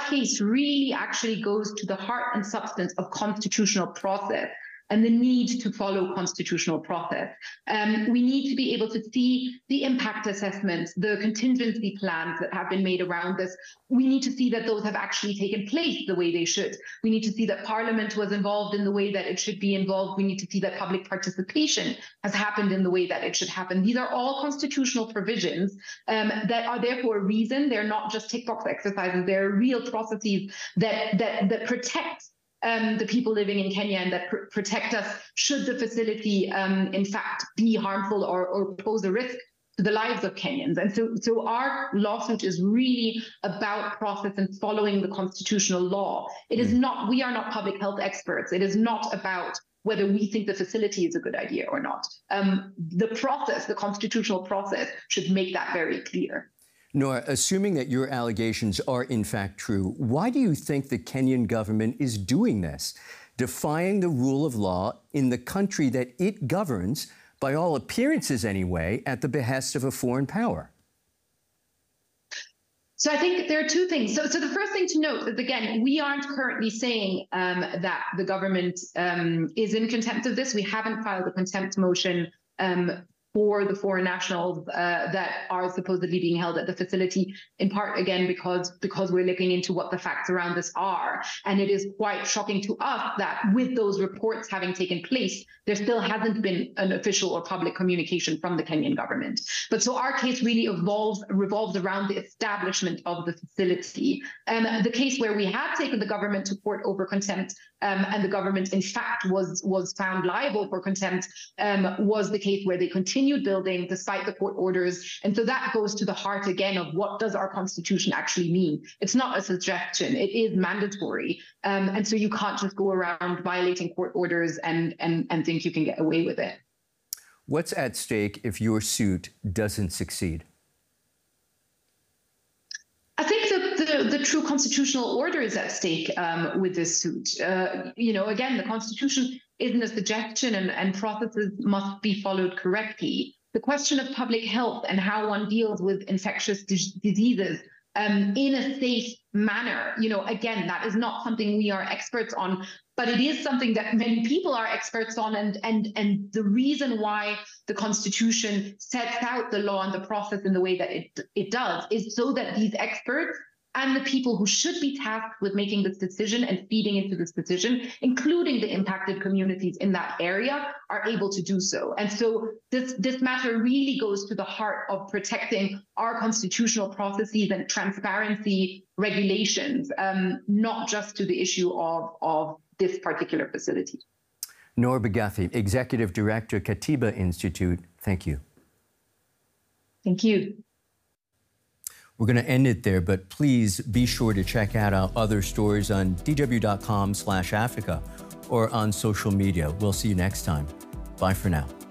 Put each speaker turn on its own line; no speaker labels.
case really actually goes to the heart and substance of constitutional process and the need to follow constitutional process. We need to be able to see the impact assessments, the contingency plans that have been made around this. We need to see that those have actually taken place the way they should. We need to see that Parliament was involved in the way that it should be involved. We need to see that public participation has happened in the way that it should happen. These are all constitutional provisions that are there for a reason. They're not just tick box exercises. They're real processes that protect the people living in Kenya and that protect us should the facility in fact be harmful or pose a risk to the lives of Kenyans. And so our lawsuit is really about process and following the constitutional law. It is not, we are not public health experts. It is not about whether we think the facility is a good idea or not. The process, the constitutional process, should make that very clear.
Noor, assuming that your allegations are in fact true, why do you think the Kenyan government is doing this, defying the rule of law in the country that it governs, by all appearances anyway, at the behest of a foreign power?
So I think there are two things. So the first thing to note is, again, we aren't currently saying that the government is in contempt of this. We haven't filed a contempt motion for the foreign nationals that are supposedly being held at the facility, in part, again, because we're looking into what the facts around this are. And it is quite shocking to us that with those reports having taken place, there still hasn't been an official or public communication from the Kenyan government. But so our case really revolves around the establishment of the facility. The case where we have taken the government to court over contempt, and the government, in fact, was found liable for contempt, was the case where they continued building despite the court orders. And so that goes to the heart, again, of what does our constitution actually mean? It's not a suggestion. It is mandatory. And so you can't just go around violating court orders and think you can get away with it.
What's at stake if your suit doesn't succeed?
I think the true constitutional order is at stake with this suit. Again, the Constitution isn't a suggestion, and processes must be followed correctly. The question of public health and how one deals with infectious diseases in a safe manner, again, that is not something we are experts on, but it is something that many people are experts on. And the reason why the Constitution sets out the law and the process in the way that it does is so that these experts and the people who should be tasked with making this decision and feeding into this decision, including the impacted communities in that area, are able to do so. And so this matter really goes to the heart of protecting our constitutional processes and transparency regulations, not just to the issue of this particular facility.
Noor Bagathi, Executive Director, Katiba Institute, thank you.
Thank you.
We're going to end it there, but please be sure to check out our other stories on dw.com/Africa or on social media. We'll see you next time. Bye for now.